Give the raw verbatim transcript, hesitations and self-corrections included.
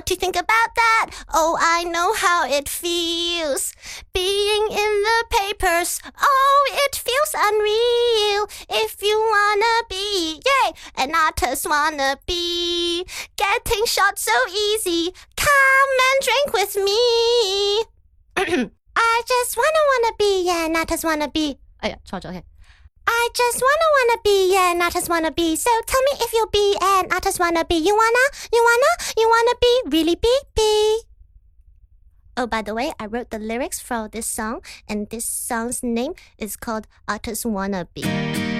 what do you think about that? Oh, I know how it feels. Being in the papers, oh, it feels unreal. If you wanna be, yay, an artist wannabe. Getting shot so easy, come and drink with me. I just wanna wanna be, yeah, an artist wannabe. 哎呀，錯咗嘅。I just wanna wanna be, yeah, an artist wanna be. So tell me if you'll be an artist wanna be. You wanna, you wanna, you wanna be, really be, be. Oh, by the way, I wrote the lyrics for this song, and this song's name is called Artist Wanna Be.